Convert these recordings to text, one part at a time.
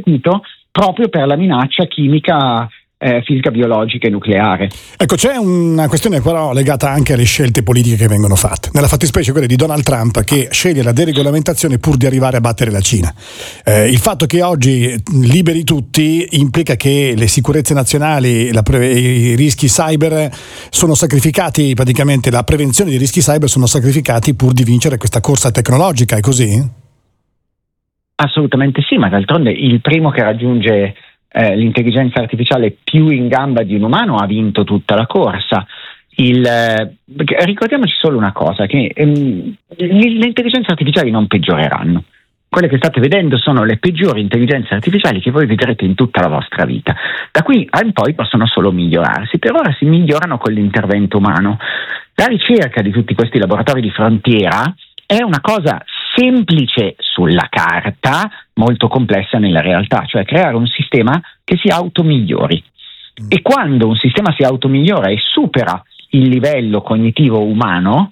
partito proprio per la minaccia chimica, fisica, biologica e nucleare. Ecco, c'è una questione però legata anche alle scelte politiche che vengono fatte, nella fattispecie quella di Donald Trump, che sceglie la deregolamentazione pur di arrivare a battere la Cina. Il fatto che oggi liberi tutti implica che le sicurezze nazionali, i rischi cyber sono sacrificati, praticamente la prevenzione dei rischi cyber sono sacrificati pur di vincere questa corsa tecnologica, è così? Assolutamente sì, ma d'altronde il primo che raggiunge l'intelligenza artificiale più in gamba di un umano ha vinto tutta la corsa. Ricordiamoci solo una cosa, che le intelligenze artificiali non peggioreranno. Quelle che state vedendo sono le peggiori intelligenze artificiali che voi vedrete in tutta la vostra vita. Da qui in poi possono solo migliorarsi. Per ora si migliorano con l'intervento umano. La ricerca di tutti questi laboratori di frontiera è una cosa semplice sulla carta, molto complessa nella realtà, cioè creare un sistema che si automigliori. E quando un sistema si automigliora e supera il livello cognitivo umano,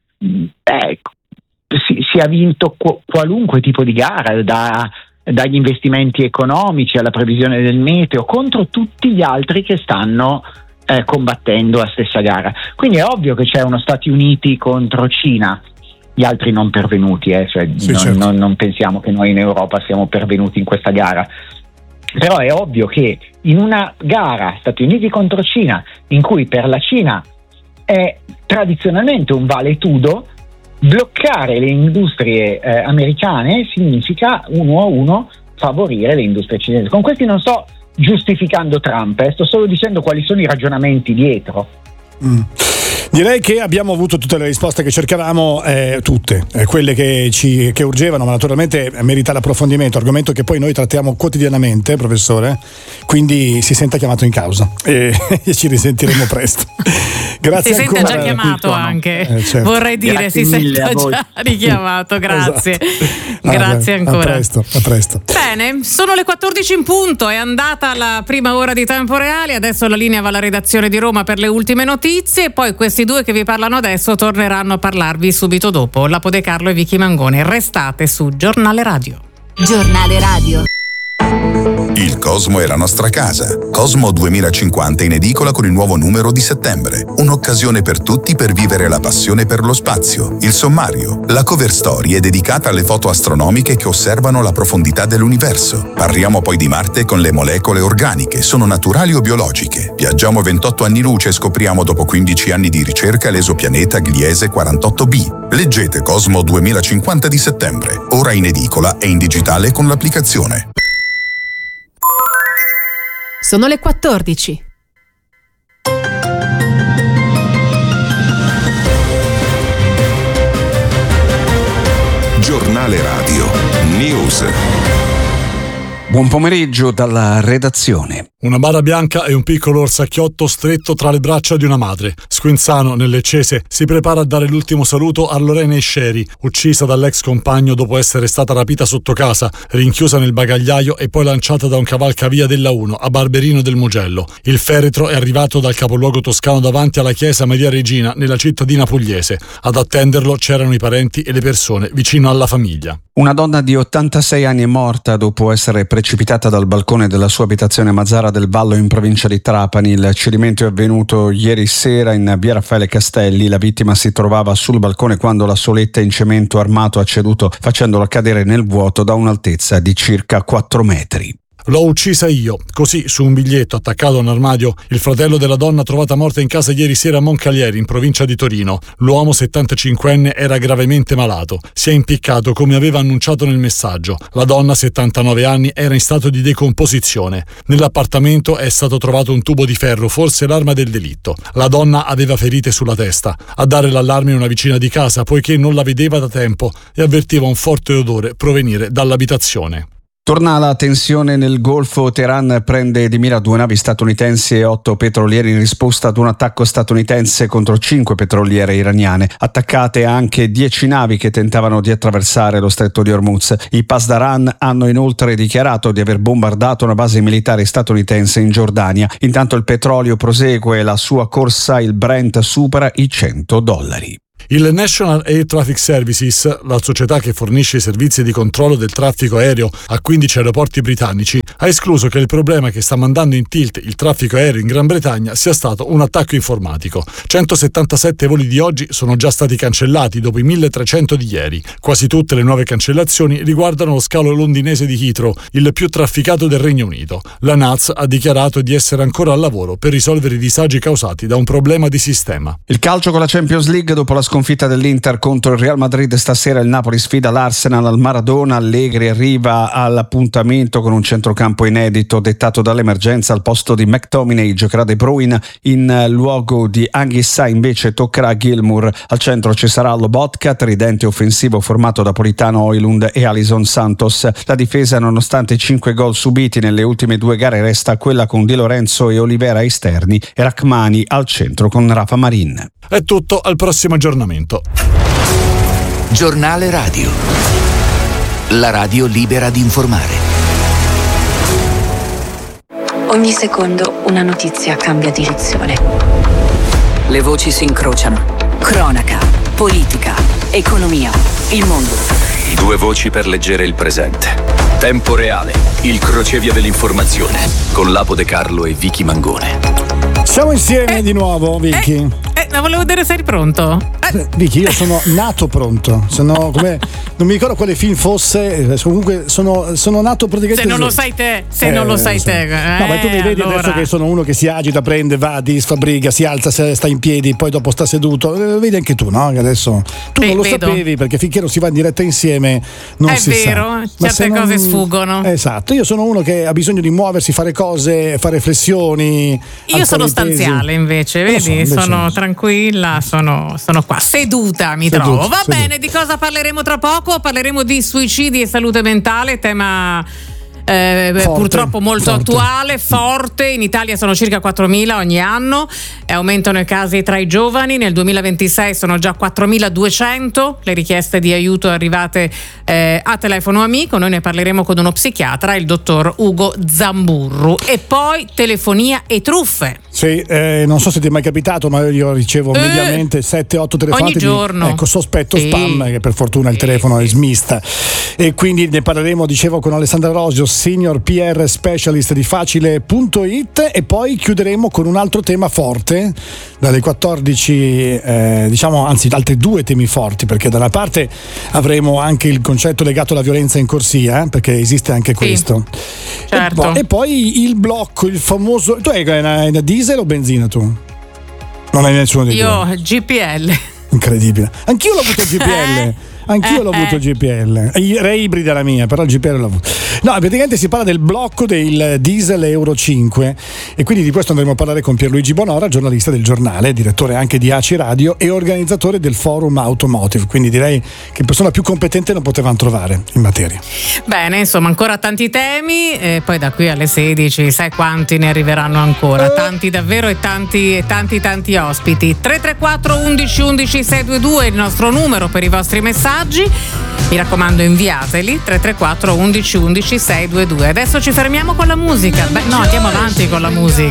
si ha vinto qualunque tipo di gara, dagli investimenti economici alla previsione del meteo, contro tutti gli altri che stanno combattendo la stessa gara. Quindi è ovvio che c'è uno Stati Uniti contro Cina, gli altri non pervenuti, certo. Non pensiamo che noi in Europa siamo pervenuti in questa gara, però è ovvio che in una gara Stati Uniti contro Cina, in cui per la Cina è tradizionalmente un valetudo, bloccare le industrie americane significa 1-1 favorire le industrie cinesi. Con questi non sto giustificando Trump, sto solo dicendo quali sono i ragionamenti dietro. Direi che abbiamo avuto tutte le risposte che cercavamo, tutte quelle che urgevano, ma naturalmente merita l'approfondimento, argomento che poi noi trattiamo quotidianamente, professore, quindi si senta chiamato in causa e ci risentiremo presto. Grazie. Si ancora. sente già chiamato anche, certo. Vorrei dire, grazie, si sente già richiamato, grazie. Esatto. Grazie ancora. A presto. Bene, sono le 14 in punto, è andata la prima ora di Tempo Reale, adesso la linea va alla redazione di Roma per le ultime notizie, poi questi due che vi parlano adesso torneranno a parlarvi subito dopo. Lapo De Carlo e Vicky Mangone. Restate su Giornale Radio. Giornale Radio. Il Cosmo è la nostra casa. Cosmo 2050 in edicola con il nuovo numero di settembre. Un'occasione per tutti per vivere la passione per lo spazio. Il sommario. La cover story è dedicata alle foto astronomiche che osservano la profondità dell'universo. Parliamo poi di Marte con le molecole organiche. Sono naturali o biologiche? Viaggiamo 28 anni luce e scopriamo dopo 15 anni di ricerca l'esopianeta Gliese 48b. Leggete Cosmo 2050 di settembre. Ora in edicola e in digitale con l'applicazione. Sono le 14. Giornale Radio. News. Buon pomeriggio dalla redazione. Una bara bianca e un piccolo orsacchiotto stretto tra le braccia di una madre. Squinzano, nel Leccese, si prepara a dare l'ultimo saluto a Lorena Esceri, uccisa dall'ex compagno dopo essere stata rapita sotto casa, rinchiusa nel bagagliaio e poi lanciata da un cavalcavia della 1 a Barberino del Mugello. Il feretro è arrivato dal capoluogo toscano davanti alla chiesa Maria Regina, nella cittadina pugliese. Ad attenderlo c'erano i parenti e le persone vicino alla famiglia. Una donna di 86 anni è morta dopo essere precipitata dal balcone della sua abitazione a Mazzara del Vallo in provincia di Trapani. Il cedimento è avvenuto ieri sera in via Raffaele Castelli. La vittima si trovava sul balcone quando la soletta in cemento armato ha ceduto, facendola cadere nel vuoto da un'altezza di circa 4 metri. L'ho uccisa io, così su un biglietto attaccato a un armadio il fratello della donna trovata morta in casa ieri sera a Moncalieri, in provincia di Torino. L'uomo 75enne era gravemente malato, si è impiccato come aveva annunciato nel messaggio. La donna 79 anni era in stato di decomposizione. Nell'appartamento è stato trovato un tubo di ferro, forse l'arma del delitto. La donna aveva ferite sulla testa. A dare l'allarme una vicina di casa, poiché non la vedeva da tempo e avvertiva un forte odore provenire dall'abitazione. Torna la tensione nel Golfo. Teheran prende di mira 2 navi statunitensi e 8 petroliere in risposta ad un attacco statunitense contro 5 petroliere iraniane. Attaccate anche 10 navi che tentavano di attraversare lo stretto di Hormuz. I Pasdaran hanno inoltre dichiarato di aver bombardato una base militare statunitense in Giordania. Intanto il petrolio prosegue la sua corsa, il Brent supera i $100. Il National Air Traffic Services, la società che fornisce i servizi di controllo del traffico aereo a 15 aeroporti britannici, ha escluso che il problema che sta mandando in tilt il traffico aereo in Gran Bretagna sia stato un attacco informatico. 177 voli di oggi sono già stati cancellati dopo i 1300 di ieri. Quasi tutte le nuove cancellazioni riguardano lo scalo londinese di Heathrow, il più trafficato del Regno Unito. La NATS ha dichiarato di essere ancora al lavoro per risolvere i disagi causati da un problema di sistema. Il calcio con la Champions League. Dopo la sconfitta dell'Inter contro il Real Madrid, stasera il Napoli sfida l'Arsenal al Maradona. Allegri arriva all'appuntamento con un centrocampo inedito dettato dall'emergenza. Al posto di McTominay giocherà De Bruyne, in luogo di Anguissa invece toccherà Gilmour. Al centro ci sarà Lobotka, tridente offensivo formato da Politano, Højlund e Alisson Santos. La difesa, nonostante 5 gol subiti nelle ultime 2 gare, resta quella con Di Lorenzo e Olivera esterni e Rachmani al centro con Rafa Marin. È tutto, al prossimo aggiornamento. Giornale Radio. La radio libera di informare. Ogni secondo una notizia cambia direzione. Le voci si incrociano. Cronaca, politica, economia, il mondo. 2 voci per leggere il presente. Tempo reale, il crocevia dell'informazione, con Lapo De Carlo e Vicky Mangone. Siamo insieme di nuovo, Vicky. Volevo vedere se eri pronto. Vicky, io sono nato pronto. Sono come, non mi ricordo quale film fosse. Comunque sono nato praticamente. Se non lo sai te, non lo sai te. No, ma tu mi vedi allora. Adesso che sono uno che si agita, prende, va, sfabriga, si alza, sta in piedi, poi dopo sta seduto. Vedi anche tu, no? Che adesso tu non lo sapevi, perché finché non si va in diretta insieme non si sa. È vero, certe cose sfuggono. Esatto, io sono uno che ha bisogno di muoversi, fare cose, fare flessioni. Io sono stanziale invece, vedi? Sono tranquilla, sono qua. Seduta mi trovo. Va bene, di cosa parleremo tra poco? Parleremo di suicidi e salute mentale, tema purtroppo molto attuale, forte. In Italia sono circa 4.000 ogni anno, aumentano i casi tra i giovani. Nel 2026 sono già 4.200 le richieste di aiuto arrivate a telefono amico. Noi ne parleremo con uno psichiatra, il dottor Ugo Zamburru. E poi telefonia e truffe. Sì, non so se ti è mai capitato, ma io ricevo mediamente 7-8 telefonate ogni giorno. Sospetto spam, che per fortuna il telefono è smista. E quindi ne parleremo, dicevo, con Alessandra Rosio, Senior PR Specialist di Facile.it, e poi chiuderemo con un altro tema forte dalle 14, anzi altri 2 temi forti, perché da una parte avremo anche il concetto legato alla violenza in corsia, perché esiste anche questo. Certo. E poi il blocco, il famoso. Tu hai una diesel o benzina tu? Non hai nessuno di io GPL. Incredibile. Anch'io l'ho avuto il GPL. Anch'io l'ho avuto il GPL, era ibrida la mia, però il GPL l'ho avuto. No, praticamente si parla del blocco del diesel Euro 5, e quindi di questo andremo a parlare con Pierluigi Bonora, giornalista del giornale, direttore anche di ACI Radio e organizzatore del Forum Automotive, quindi direi che persona più competente non potevamo trovare in materia. Bene, insomma, ancora tanti temi, e poi da qui alle 16 sai quanti ne arriveranno ancora, tanti davvero, e tanti ospiti. 334 11 11 622 il nostro numero per i vostri messaggi. Mi raccomando, inviateli. 334 11 11 622. Adesso ci fermiamo con la musica. No, andiamo avanti con la musica.